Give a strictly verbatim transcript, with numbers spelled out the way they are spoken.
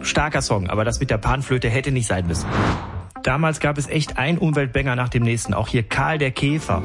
starker Song, aber das mit der Panflöte hätte nicht sein müssen. Damals gab es echt einen Umweltbanger nach dem nächsten. Auch hier Karl der Käfer.